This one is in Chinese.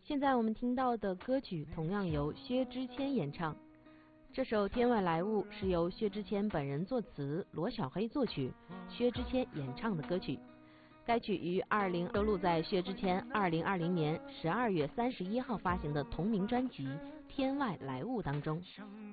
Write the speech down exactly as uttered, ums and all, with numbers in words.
现在我们听到的歌曲同样由薛之谦演唱。这首《天外来物》是由薛之谦本人作词，罗小黑作曲，薛之谦演唱的歌曲。该曲于二零收录在薛之谦二零二零年十二月三十一号发行的同名专辑《天外来物》当中。